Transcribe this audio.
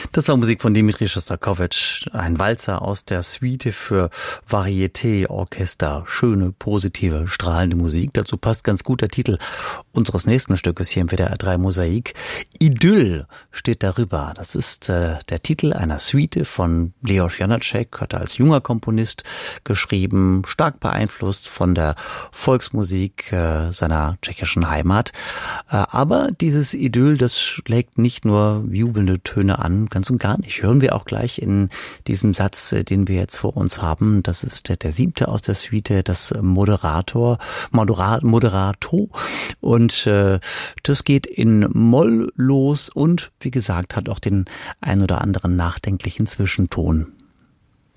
Das war Musik von Dmitri Schostakowitsch, ein Walzer aus der Suite für Varieté-Orchester. Schöne, positive, strahlende Musik. Dazu passt ganz gut der Titel unseres nächsten Stückes hier im WDR 3 Mosaik. Idyll steht darüber. Das ist der Titel einer Suite von Leos Janáček, hat er als junger Komponist geschrieben, stark beeinflusst von der Volksmusik seiner tschechischen Heimat. Aber dieses Idyll, das schlägt nicht nur jubelnde Töne an, ganz und gar nicht. Hören wir auch gleich in diesem Satz, den wir jetzt vor uns haben. Das ist der 7. aus der Suite, das Moderato. Und das geht in Moll los und, wie gesagt, hat auch den ein oder anderen nachdenklichen Zwischenton.